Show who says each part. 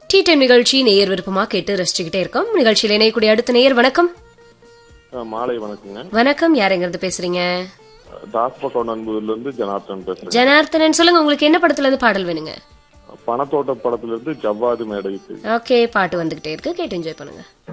Speaker 1: Tea time நிகழ்ச்சி நேயர் விருப்பமா கேட்டு ரசிச்சுக்கிட்டே இருக்கோம். நிகழ்ச்சியில இணையக்கூடிய அடுத்த நேயர் வணக்கம்.
Speaker 2: மாலை வணக்கங்க.
Speaker 1: வணக்கம், யார் எங்கிருந்து பேசுறீங்க?
Speaker 2: தாஸ்பகோட் அன்புல இருந்து ஜனார்த்தன் பேசுறேன்.
Speaker 1: ஜனார்த்தனன், சொல்லுங்க, உங்களுக்கு என்ன படத்துல இருந்து பாடல் வேணுங்க?
Speaker 2: பணத்தோட்ட படத்துல இருந்து ஜவ்வாது மேடை.
Speaker 1: ஓகே, பாட்டு வந்துகிட்டே இருக்கு, கேட்டு என்ஜாய் பண்ணுங்க.